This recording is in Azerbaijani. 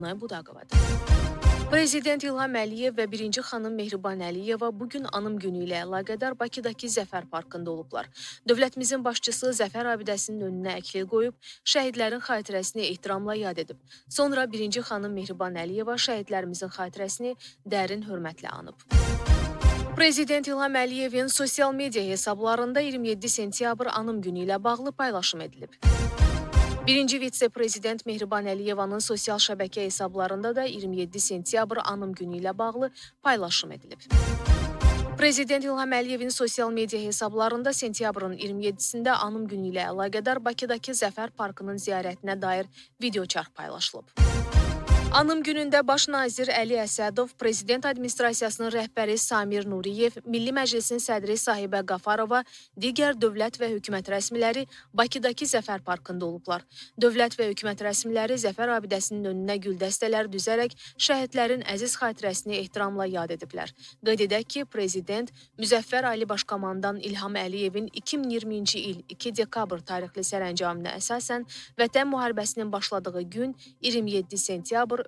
Budaqovadır. Prezident İlham Əliyev və birinci xanım Mehriban Əliyeva bugün anım günü ilə əlaqədar Bakıdakı Zəfər parkında olublar. Dövlətimizin başçısı Zəfər abidəsinin önünə əklil qoyub, şəhidlərin xatirəsini ehtiramla yad edib. Sonra birinci xanım Mehriban Əliyeva şəhidlərimizin xatirəsini dərin hörmətlə anıb. Prezident İlham Əliyevin sosial media hesablarında 27 sentyabr anım günü ilə bağlı paylaşım edilib. Birinci vitse-prezident Mehriban Əliyevanın sosial şəbəkə hesablarında da 27 sentyabr anım günü ilə bağlı paylaşım edilib. Prezident İlham Əliyevin sosial media hesablarında sentyabrın 27-sində anım günü ilə əlaqədar Bakıdakı Zəfər parkının ziyarətinə dair videoçarx paylaşılıb. Anım günündə Baş nazir Əli Əsədov, Prezident Administrasiyasının rəhbəri Samir Nuriyev, Milli Məclisin sədri Sahibə Qafarova, digər dövlət və hökumət rəsmiləri Bakıdakı Zəfər parkında olublar. Dövlət və hökumət rəsmiləri Zəfər abidəsinin önünə güldəstələr düzərək şəhidlərin əziz xatirəsini ehtiramla yad ediblər. Qeyd edək ki, Prezident Müzəffər Ali Başkomandan İlham Əliyevin 2020-ci il 2 dekabr tarixli sərəncamına əsasən Vətən müharibəsinin başladığı gün 27 sentyabr